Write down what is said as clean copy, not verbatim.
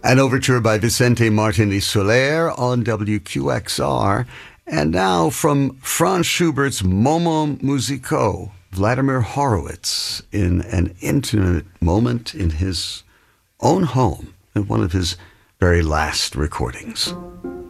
An overture by Vicente Martini Soler on WQXR. And now from Franz Schubert's Moments Musicaux, Vladimir Horowitz in an intimate moment in his own home, in one of his very last recordings.